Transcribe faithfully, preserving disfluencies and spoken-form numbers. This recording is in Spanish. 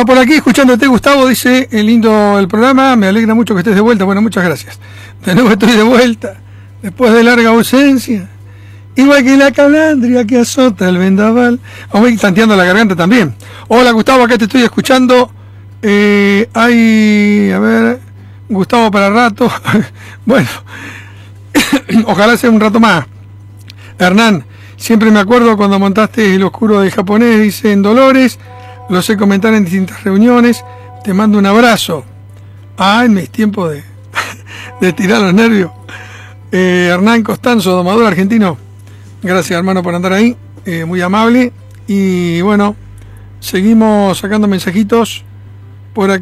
por aquí escuchándote, Gustavo, dice, el lindo el programa, me alegra mucho que estés de vuelta. Bueno, muchas gracias. De nuevo estoy de vuelta, después de larga ausencia. Igual que la calandria que azota el vendaval. Vamos a ir tanteando la garganta también. Hola, Gustavo, acá te estoy escuchando. Eh, hay, a ver, Gustavo para rato. Bueno, ojalá sea un rato más. Hernán, siempre me acuerdo cuando montaste El Oscuro del Japonés, dice en Dolores, lo sé comentar en distintas reuniones, te mando un abrazo. Ah, en mis tiempos de, de tirar los nervios. Eh, Hernán Costanzo, domador argentino, gracias hermano por andar ahí, eh, muy amable. Y bueno, seguimos sacando mensajitos por aquí.